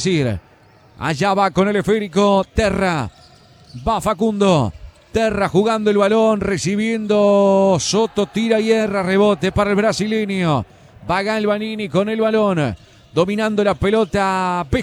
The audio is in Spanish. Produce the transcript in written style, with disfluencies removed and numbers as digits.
decir. Allá va con el esférico Terra. Va Facundo. Terra jugando el balón, recibiendo. Soto tira y erra, rebote para el brasileño. Va Galvanini con el balón. Dominando la pelota.